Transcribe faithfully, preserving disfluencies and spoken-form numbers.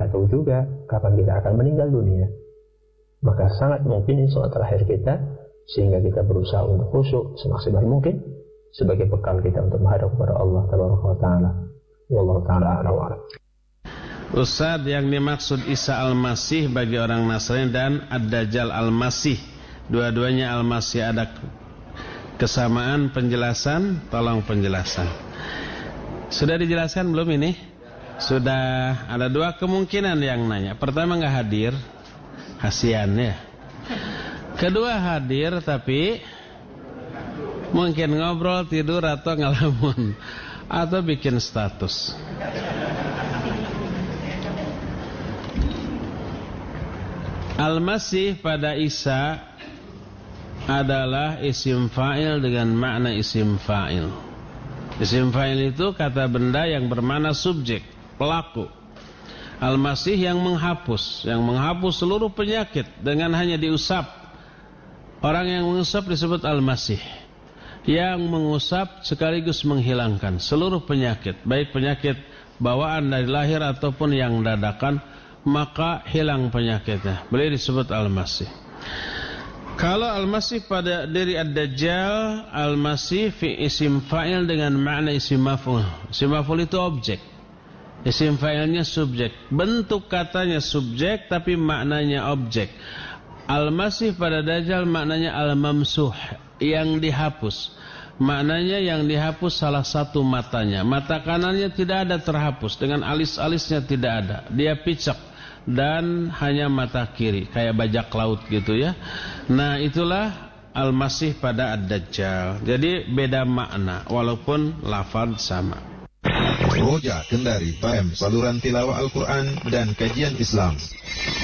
tidak tahu juga kapan kita akan meninggal dunia. Maka sangat mungkin ini soal terakhir kita, sehingga kita berusaha untuk khusyuk semaksimal mungkin sebagai bekal kita untuk menghadap kepada Allah Tabaraka wa Ta'ala. Wallahu ta'ala a'lam wa a'lam. Ustaz, yang dimaksud Isa Al-Masih bagi orang Nasrani dan Ad-Dajjal Al-Masih, dua-duanya Al-Masih, ada kesamaan penjelasan? Tolong penjelasan. Sudah dijelaskan belum ini? Sudah. Ada dua kemungkinan yang nanya. Pertama nggak hadir, kasihan ya. Kedua hadir tapi mungkin ngobrol, tidur, atau ngelamun, atau bikin status. Al-Masih pada Isa adalah isim fa'il dengan makna isim fa'il. Isim fa'il itu kata benda yang bermakna subjek, pelaku. Al-Masih yang menghapus, yang menghapus seluruh penyakit dengan hanya diusap. Orang yang mengusap disebut Al-Masih. Yang mengusap sekaligus menghilangkan seluruh penyakit, baik penyakit bawaan dari lahir ataupun yang dadakan, maka hilang penyakitnya. Beliau disebut Al-Masih. Kalau Al-Masih pada diri Ad-Dajjal, Al-Masih fi isim fa'il dengan makna isim maf'ul. Isim maf'ul itu objek, isim fa'ilnya subjek. Bentuk katanya subjek tapi maknanya objek. Al-Masih pada Dajjal maknanya Al-Mamsuh, yang dihapus. Maknanya yang dihapus salah satu matanya. Mata kanannya tidak ada terhapus, dengan alis-alisnya tidak ada. Dia picek dan hanya mata kiri, kayak bajak laut gitu ya. Nah, itulah Al-Masih pada Ad-Dajjal. Jadi beda makna walaupun lafaz sama. Roja Kendari P M, saluran tilawah Al-Quran dan kajian Islam.